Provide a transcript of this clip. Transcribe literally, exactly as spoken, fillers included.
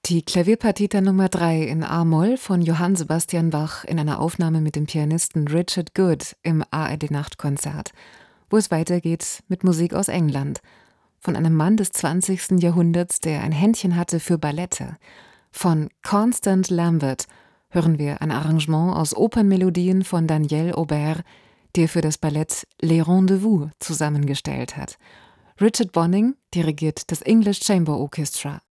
Die Klavierpartita Nummer drei in a-Moll von Johann Sebastian Bach in einer Aufnahme mit dem Pianisten Richard Good im A R D-Nachtkonzert, wo es weitergeht mit Musik aus England. Von einem Mann des zwanzigsten Jahrhunderts, der ein Händchen hatte für Ballette. Von Constant Lambert hören wir ein Arrangement aus Opernmelodien von Daniel Aubert, der für das Ballett Les Rendezvous zusammengestellt hat. Richard Bonynge dirigiert das English Chamber Orchestra.